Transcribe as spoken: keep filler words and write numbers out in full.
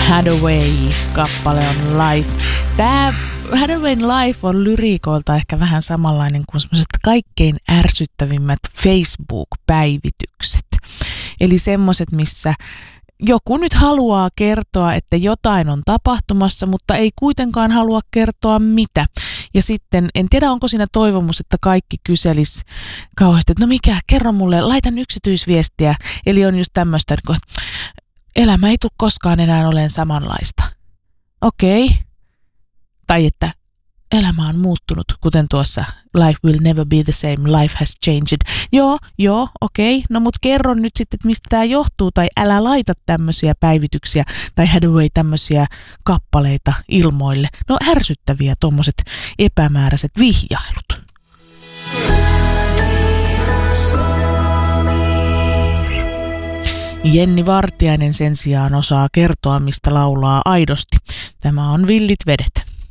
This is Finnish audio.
Hathaway-kappale on Life. Tää Hathawayn Life on lyriikoilta ehkä vähän samanlainen kuin semmoiset kaikkein ärsyttävimmät Facebook-päivitykset. Eli semmoiset, missä joku nyt haluaa kertoa, että jotain on tapahtumassa, mutta ei kuitenkaan halua kertoa mitä. Ja sitten, en tiedä onko siinä toivomus, että kaikki kyselis kauheasti, että no mikä, kerro mulle, laitan yksityisviestiä. Eli on just tämmöistä, että elämä ei tule koskaan enää olemaan samanlaista. Okei. Okay. Tai että elämä on muuttunut, kuten tuossa Life will never be the same, life has changed. Joo, joo, okei. Okay. No mut kerro nyt sitten, että mistä tämä johtuu, tai älä laita tämmöisiä päivityksiä, tai Hathaway tämmöisiä kappaleita ilmoille. No ärsyttäviä tommoset epämääräiset vihjailut. Jenni Vartiainen sen sijaan osaa kertoa, mistä laulaa aidosti. Tämä on Villit vedet.